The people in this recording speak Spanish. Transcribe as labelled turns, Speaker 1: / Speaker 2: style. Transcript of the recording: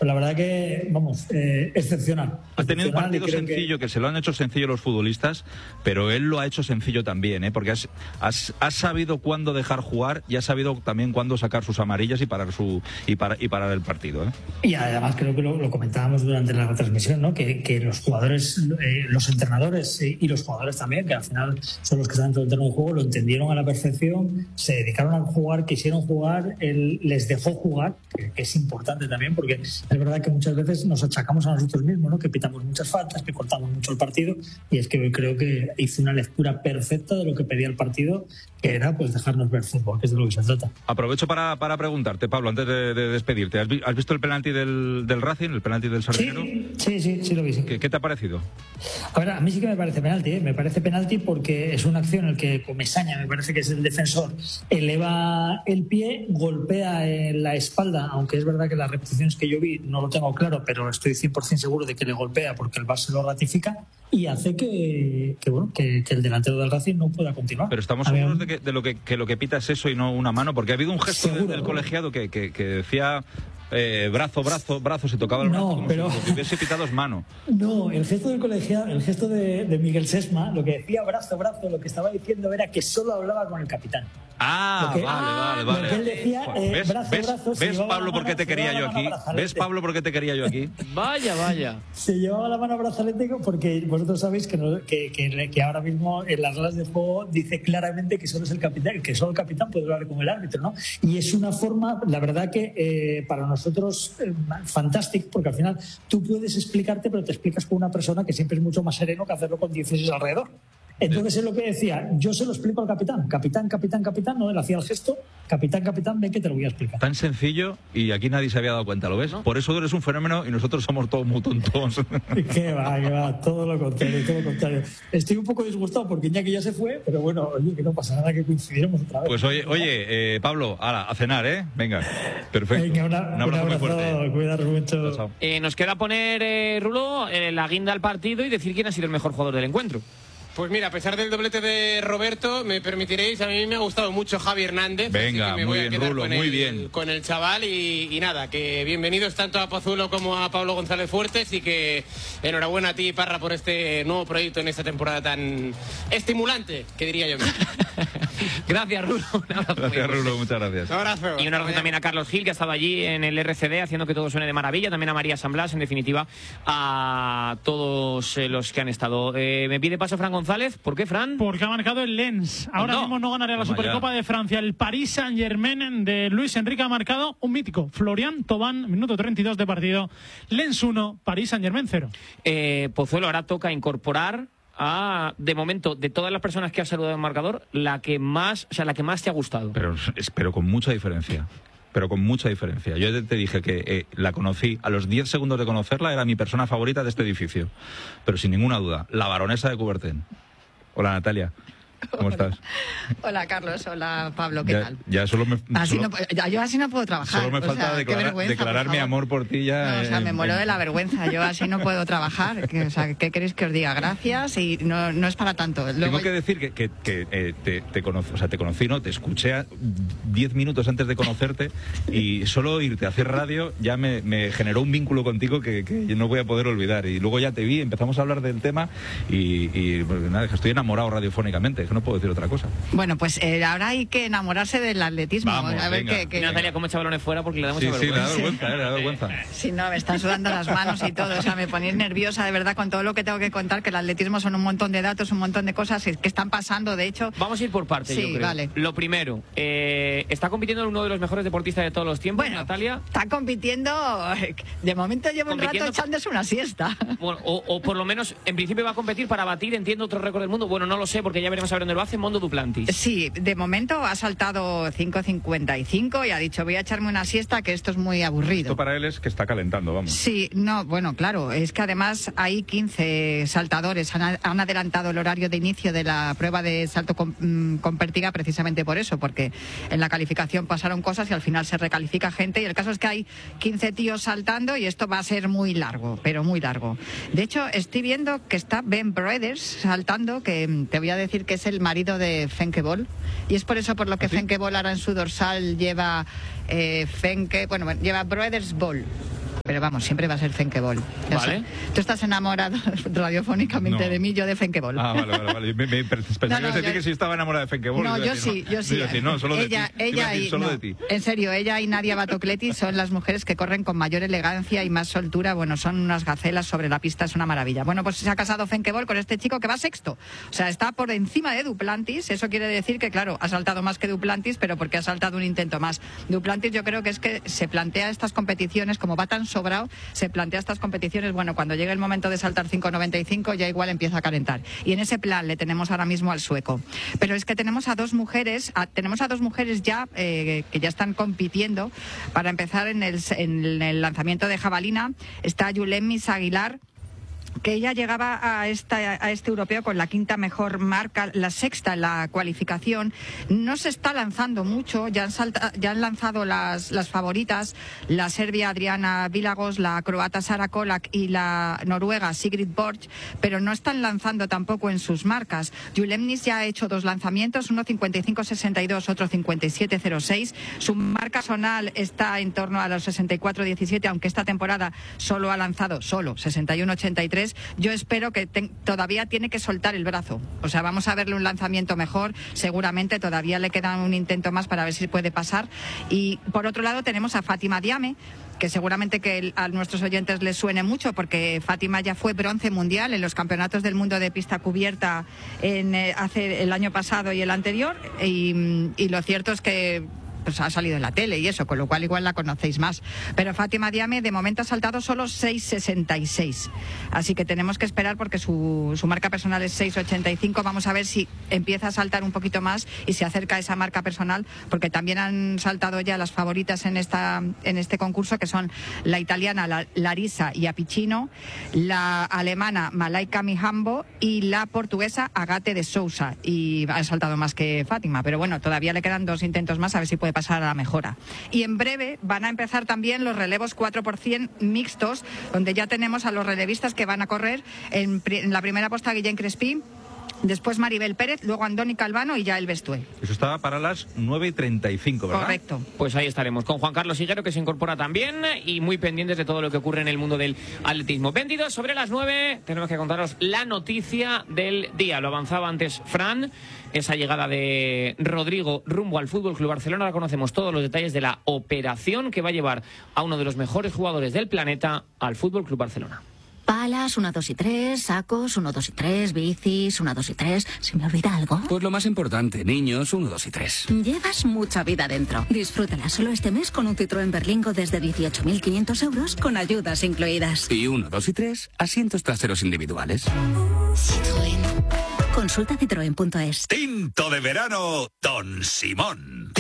Speaker 1: pues la verdad que, vamos, excepcional.
Speaker 2: Ha tenido un partido sencillo, que se lo han hecho sencillo los futbolistas, pero él lo ha hecho sencillo también, porque ha sabido cuándo dejar jugar y ha sabido también cuándo sacar sus amarillas y parar el partido.
Speaker 1: Y además creo que lo comentábamos durante la retransmisión, ¿no? Que los jugadores, los entrenadores y los jugadores también, que al final son los que están dentro del terreno de juego, lo entendieron a la perfección, se dedicaron a jugar, quisieron jugar, él les dejó jugar, que es importante también, porque es verdad que muchas veces nos achacamos a nosotros mismos, ¿no? Que pitamos muchas faltas, que cortamos mucho el partido, y es que hoy creo que hizo una lectura perfecta de lo que pedía el partido, que era pues dejarnos ver fútbol, que es de lo que se trata.
Speaker 2: Aprovecho para preguntarte, Pablo, antes de despedirte, ¿has visto el penalti del Racing, el penalti del Sardinero?
Speaker 1: Sí, lo vi. Sí.
Speaker 2: ¿Qué te ha parecido?
Speaker 1: A ver, a mí sí que me parece penalti, me parece penalti porque es una acción en la que Comesaña, me parece que es el defensor, eleva el pie, golpea en la espalda, aunque es verdad que las repeticiones que yo vi no lo tengo claro, pero estoy 100% seguro de que le golpea porque el VAR se lo ratifica y hace que el delantero del Racing no pueda continuar.
Speaker 2: Pero estamos seguros de lo que pita es eso y no una mano, porque ha habido un gesto del colegiado que decía brazo, se tocaba el brazo como si hubiese pitado mano.
Speaker 1: No, el gesto del colegiado, el gesto de Miguel Sesma, lo que decía brazo, lo que estaba diciendo era que solo hablaba con el capitán.
Speaker 2: Vale.
Speaker 1: Lo que él decía, brazo.
Speaker 2: ¿Ves, Pablo, por qué te quería yo aquí? ¿Ves, Pablo, por qué te quería yo aquí?
Speaker 3: Vaya.
Speaker 1: Se llevaba la mano a brazalete porque vosotros sabéis que ahora mismo en las reglas de juego dice claramente que solo es el capitán, que solo el capitán puede hablar con el árbitro, ¿no? Y es una forma, la verdad que para nosotros fantástico, porque al final tú puedes explicarte, pero te explicas con una persona que siempre es mucho más sereno que hacerlo con 16 alrededor. Entonces es lo que decía, yo se lo explico al capitán, no, él hacía el gesto, capitán, ven que te lo voy a explicar.
Speaker 2: Tan sencillo y aquí nadie se había dado cuenta, ¿lo ves? ¿No? Por eso tú eres un fenómeno y nosotros somos todos muy tontos.
Speaker 1: ¿Qué va? Todo lo contrario. Estoy un poco disgustado porque Iñaki ya se fue, pero bueno, oye, que no pasa nada, que coincidiremos otra vez.
Speaker 2: Pues oye, Pablo, a cenar, ¿eh? Venga, perfecto.
Speaker 1: Venga,
Speaker 2: un abrazo muy fuerte.
Speaker 1: Cuidaros mucho.
Speaker 2: Chao.
Speaker 3: Nos queda poner, Rulo, la guinda al partido y decir quién ha sido el mejor jugador del encuentro.
Speaker 4: Pues mira, a pesar del doblete de Roberto, me permitiréis, a mí me ha gustado mucho Javi Hernández.
Speaker 2: Venga,
Speaker 4: me
Speaker 2: muy bien, Rulo, muy bien.
Speaker 4: Con el chaval y nada, que bienvenidos tanto a Pozuelo como a Pablo González Fuertes y que enhorabuena a ti, Parra, por este nuevo proyecto en esta temporada tan estimulante, que diría yo.
Speaker 3: Gracias, Rulo.
Speaker 2: Gracias, Rulo, muchas gracias.
Speaker 4: Un abrazo.
Speaker 3: Y un abrazo también a Carlos Gil, que ha estado allí en el RCD haciendo que todo suene de maravilla, también a María San Blas, en definitiva, a todos los que han estado. Me pide paso Fran González. ¿Por qué, Fran?
Speaker 5: Porque ha marcado el Lens. Ahora mismo no ganaría la Supercopa de Francia. El Paris Saint-Germain de Luis Enrique ha marcado un mítico. Florian Thauvin, minuto 32 de partido. Lens 1, Paris Saint-Germain 0.
Speaker 3: Pozuelo, ahora toca incorporar de momento, de todas las personas que has saludado en marcador, la que más te ha gustado.
Speaker 2: Pero con mucha diferencia. Yo te dije que la conocí, a los 10 segundos de conocerla, era mi persona favorita de este edificio. Pero sin ninguna duda, la baronesa de Coubertin. Hola, Natalia. ¿Cómo estás?
Speaker 6: Hola, Carlos. Hola, Pablo. ¿Qué tal?
Speaker 2: Ya
Speaker 6: yo así no puedo trabajar.
Speaker 2: Solo me falta declarar mi amor por ti ya.
Speaker 6: No, me muero de la vergüenza. Yo así no puedo trabajar. ¿Qué queréis que os diga? Gracias y no es para tanto.
Speaker 2: Tengo que decir que te conocí, ¿no? Te escuché 10 minutos antes de conocerte y solo irte a hacer radio ya me generó un vínculo contigo que no voy a poder olvidar. Y luego ya te vi, empezamos a hablar del tema y pues, nada, estoy enamorado radiofónicamente. No puedo decir otra cosa.
Speaker 6: Bueno, pues ahora hay que enamorarse del atletismo.
Speaker 2: Vamos,
Speaker 6: a ver qué.
Speaker 3: Natalia, cómo echa balones fuera porque le da mucha vergüenza.
Speaker 2: Sí, le da vergüenza.
Speaker 6: Sí, no, me están sudando las manos y todo. O sea, me ponéis nerviosa de verdad con todo lo que tengo que contar, que el atletismo son un montón de datos, un montón de cosas que están pasando, de hecho.
Speaker 3: Vamos a ir por partes, yo creo.
Speaker 6: Vale.
Speaker 3: Lo primero, está compitiendo uno de los mejores deportistas de todos los tiempos,
Speaker 6: bueno,
Speaker 3: Natalia.
Speaker 6: Está compitiendo, de momento llevo un rato echándose una siesta.
Speaker 3: Bueno, o por lo menos, en principio va a competir para batir, entiendo, otro récord del mundo. Bueno, no lo sé, porque ya veremos a ver dónde lo hace, Mondo Duplantis.
Speaker 6: Sí, de momento ha saltado 5:55 y ha dicho voy a echarme una siesta, que esto es muy aburrido.
Speaker 2: Esto para él es que está calentando, vamos.
Speaker 6: Sí, no, bueno, claro, es que además hay 15 saltadores, han adelantado el horario de inicio de la prueba de salto con pértiga precisamente por eso, porque en la calificación pasaron cosas y al final se recalifica gente y el caso es que hay 15 tíos saltando y esto va a ser muy largo, pero muy largo. De hecho, estoy viendo que está Ben Brothers saltando, que te voy a decir que es el marido de Femke Bol, y es por eso por lo que Femke Bol ahora en su dorsal lleva lleva Brothers Ball. Pero vamos, siempre va a ser Fenkebol.
Speaker 3: Vale.
Speaker 6: Tú estás enamorado radiofónicamente de mí, yo de Fenkebol.
Speaker 2: Vale. Me pensaba que ibas a decir que sí estaba enamorada de Fenkebol.
Speaker 6: No, yo sí.
Speaker 2: No, solo de ti.
Speaker 6: De ti. En serio, ella y Nadia Batocleti son las mujeres que corren con mayor elegancia y más soltura. Bueno, son unas gacelas sobre la pista, es una maravilla. Bueno, pues se ha casado Fenkebol con este chico que va sexto. O sea, está por encima de Duplantis. Eso quiere decir que, claro, ha saltado más que Duplantis, pero porque ha saltado un intento más. Duplantis yo creo que es que se plantea estas competiciones, como va tan sobrado, se plantea estas competiciones, bueno, cuando llegue el momento de saltar 5.95 ya igual empieza a calentar. Y en ese plan le tenemos ahora mismo al sueco. Pero es que tenemos a dos mujeres ya que ya están compitiendo. Para empezar, en el lanzamiento de jabalina está Yulemis Aguilar, que ella llegaba a este europeo con la quinta mejor marca, la sexta en la cualificación. No se está lanzando mucho, ya han lanzado las favoritas, la serbia Adriana Vilagos, la croata Sara Kolak y la noruega Sigrid Borch, pero no están lanzando tampoco en sus marcas. Julemnis ya ha hecho dos lanzamientos, uno 55.62, otro 57.06. Su marca personal está en torno a los 64.17, aunque esta temporada solo ha lanzado 61.83. Yo espero que todavía tiene que soltar el brazo. O sea, vamos a verle un lanzamiento mejor. Seguramente todavía le queda un intento más para ver si puede pasar. Y por otro lado tenemos a Fátima Diame, que seguramente que a nuestros oyentes les suene mucho, porque Fátima ya fue bronce mundial en los campeonatos del mundo de pista cubierta hace el año pasado y el anterior. Y lo cierto es que pues ha salido en la tele y eso, con lo cual igual la conocéis más. Pero Fátima Diame de momento ha saltado solo 6.66. Así que tenemos que esperar porque su marca personal es 6.85. Vamos a ver si empieza a saltar un poquito más y se acerca a esa marca personal, porque también han saltado ya las favoritas en este concurso, que son la italiana Larissa Iapicino, la alemana Malaika Mihambo y la portuguesa Agate de Sousa. Y han saltado más que Fátima, pero bueno, todavía le quedan dos intentos más, a ver si puede pasar a la mejora. Y en breve van a empezar también los relevos 4% mixtos, donde ya tenemos a los relevistas que van a correr en la primera posta Guillén Crespí, después Maribel Pérez, luego Andoni Calvano y ya el Bestué.
Speaker 2: Eso estaba para las 9.35, ¿verdad?
Speaker 6: Correcto.
Speaker 3: Pues ahí estaremos con Juan Carlos Higuero, que se incorpora también, y muy pendientes de todo lo que ocurre en el mundo del atletismo. 22 sobre las 9, tenemos que contaros la noticia del día. Lo avanzaba antes Fran, esa llegada de Rodrigo rumbo al Fútbol Club Barcelona. Ahora conocemos todos los detalles de la operación que va a llevar a uno de los mejores jugadores del planeta al Fútbol Club Barcelona.
Speaker 7: Palas, 1, 2 y 3, sacos, 1, 2 y 3, bicis, 1, 2 y 3. ¿Se me olvida algo?
Speaker 8: Pues lo más importante, niños, 1, 2 y 3.
Speaker 7: Llevas mucha vida dentro. Disfrútala solo este mes con un Citroën Berlingo desde 18.500 euros con ayudas incluidas.
Speaker 8: Y 1, 2 y 3, asientos traseros individuales.
Speaker 7: Citroën. Consulta citroen.es.
Speaker 9: Tinto de verano, Don Simón.